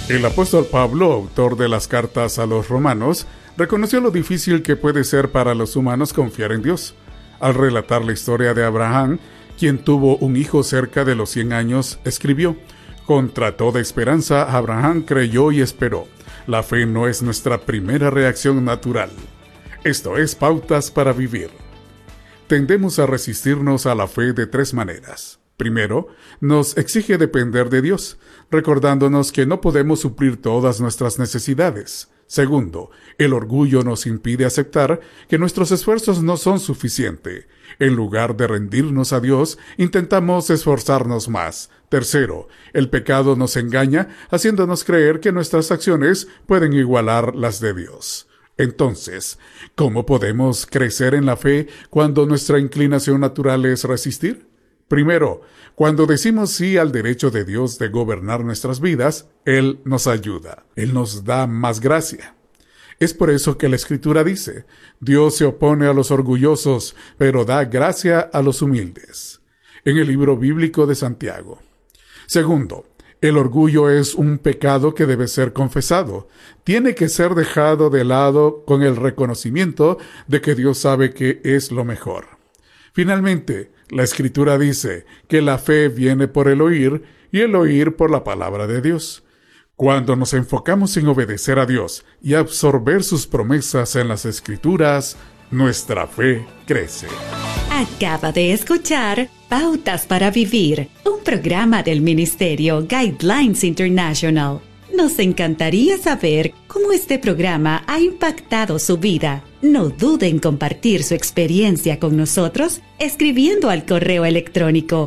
El apóstol Pablo, autor de las cartas a los romanos, reconoció lo difícil que puede ser para los humanos confiar en Dios. Al relatar la historia de Abraham, quien tuvo un hijo cerca de los 100 años, escribió: «Contra toda esperanza, Abraham creyó y esperó. La fe no es nuestra primera reacción natural». Esto es Pautas para Vivir. Tendemos a resistirnos a la fe de 3 maneras. Primero, nos exige depender de Dios, recordándonos que no podemos suplir todas nuestras necesidades. Segundo, el orgullo nos impide aceptar que nuestros esfuerzos no son suficientes. En lugar de rendirnos a Dios, intentamos esforzarnos más. Tercero, el pecado nos engaña, haciéndonos creer que nuestras acciones pueden igualar las de Dios. Entonces, ¿cómo podemos crecer en la fe cuando nuestra inclinación natural es resistir? Primero, cuando decimos sí al derecho de Dios de gobernar nuestras vidas, Él nos ayuda. Él nos da más gracia. Es por eso que la Escritura dice: Dios se opone a los orgullosos, pero da gracia a los humildes. En el libro bíblico de Santiago. Segundo, el orgullo es un pecado que debe ser confesado. Tiene que ser dejado de lado con el reconocimiento de que Dios sabe que es lo mejor. Finalmente, la Escritura dice que la fe viene por el oír y el oír por la palabra de Dios. Cuando nos enfocamos en obedecer a Dios y absorber sus promesas en las Escrituras, nuestra fe crece. Acaba de escuchar Pautas para Vivir, un programa del Ministerio Guidelines International. Nos encantaría saber cómo este programa ha impactado su vida. No duden en compartir su experiencia con nosotros escribiendo al correo electrónico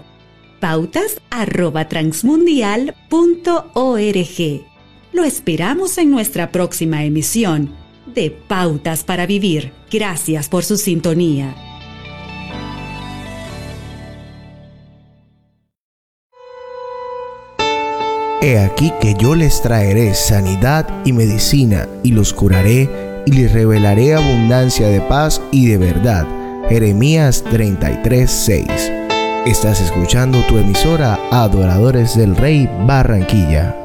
pautas@transmundial.org. Lo esperamos en nuestra próxima emisión de Pautas para Vivir. Gracias por su sintonía. He aquí que yo les traeré sanidad y medicina, y los curaré, y les revelaré abundancia de paz y de verdad. Jeremías 33:6. Estás escuchando tu emisora Adoradores del Rey Barranquilla.